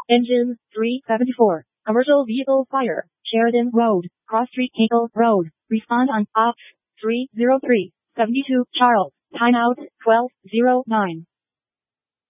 Engine 374. Commercial vehicle fire. Sheridan Road, Cross Street, Hazel Road. Respond on ops 303 72 Charles. Timeout 1209.